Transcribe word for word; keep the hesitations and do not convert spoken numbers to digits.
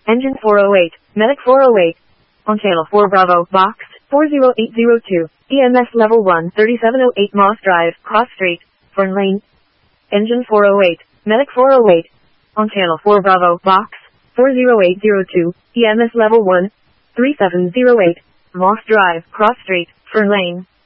Engine four oh eight, Medic four oh eight. On channel four Bravo, box, four oh eight oh two, E M S level one, thirty-seven oh eight Moss Drive, Cross Street, Fern Lane. Engine four oh eight, Medic four oh eight. On channel four Bravo, box, four oh eight oh two, E M S level one, thirty-seven oh eight, Moss Drive, Cross Street, Fern Lane.